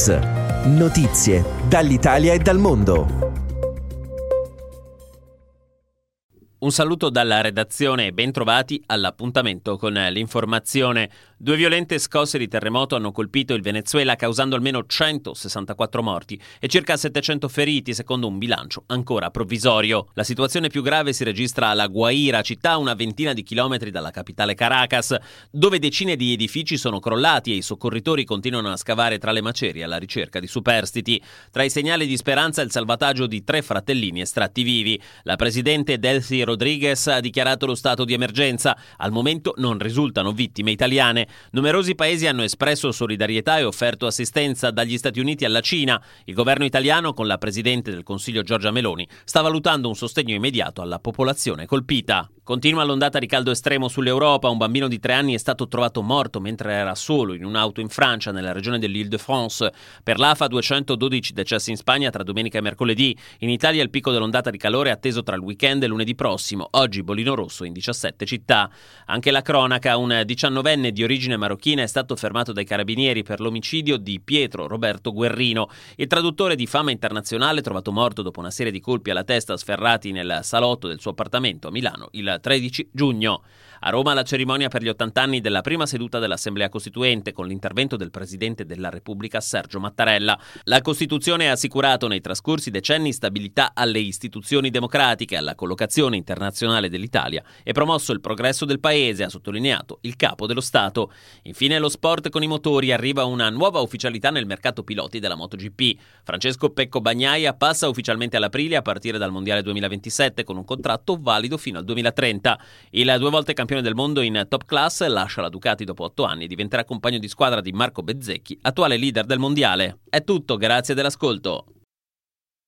News. Notizie dall'Italia e dal mondo. Un saluto dalla redazione e ben trovati all'appuntamento con l'informazione. 2 violente scosse di terremoto hanno colpito il Venezuela, causando almeno 164 morti e circa 700 feriti, secondo un bilancio ancora provvisorio. La situazione più grave si registra a La Guaira, città a una ventina di chilometri dalla capitale Caracas, dove decine di edifici sono crollati e i soccorritori continuano a scavare tra le macerie alla ricerca di superstiti. Tra i segnali di speranza il salvataggio di 3 fratellini estratti vivi. La presidente Delcy Rodriguez ha dichiarato lo stato di emergenza. Al momento non risultano vittime italiane. Numerosi paesi hanno espresso solidarietà e offerto assistenza, dagli Stati Uniti alla Cina. Il governo italiano, con la presidente del Consiglio Giorgia Meloni, sta valutando un sostegno immediato alla popolazione colpita. Continua l'ondata di caldo estremo sull'Europa. Un bambino di 3 anni è stato trovato morto mentre era solo in un'auto in Francia, nella regione dell'Île-de-France. Per l'AFA 212 decessi in Spagna tra domenica e mercoledì. In Italia il picco dell'ondata di calore è atteso tra il weekend e lunedì prossimo. Oggi bollino rosso in 17 città. Anche la cronaca: un 19enne di origine marocchina è stato fermato dai carabinieri per l'omicidio di Pietro Roberto Guerrino. Il traduttore di fama internazionale, trovato morto dopo una serie di colpi alla testa sferrati nel salotto del suo appartamento a Milano il 13 giugno. A Roma la cerimonia per gli 80 anni della prima seduta dell'Assemblea Costituente, con l'intervento del Presidente della Repubblica Sergio Mattarella. La Costituzione ha assicurato nei trascorsi decenni stabilità alle istituzioni democratiche, alla collocazione internazionale dell'Italia e promosso il progresso del Paese, ha sottolineato il Capo dello Stato. Infine lo sport con i motori: arriva una nuova ufficialità nel mercato piloti della MotoGP. Francesco Pecco Bagnaia passa ufficialmente all'Aprilia a partire dal Mondiale 2027 con un contratto valido fino al 2030. Il 2 volte campione del mondo in top class lascia la Ducati dopo 8 anni e diventerà compagno di squadra di Marco Bezzecchi, attuale leader del mondiale. È tutto, grazie dell'ascolto.